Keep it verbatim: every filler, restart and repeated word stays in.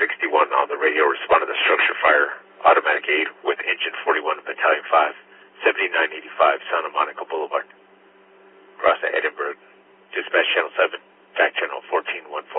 sixty-one on the radio responded to structure fire, automatic aid with engine forty-one, Battalion five, seventy-nine eighty-five Santa Monica Boulevard. Cross to Edinburgh. Dispatch Channel seven, back channel fourteen one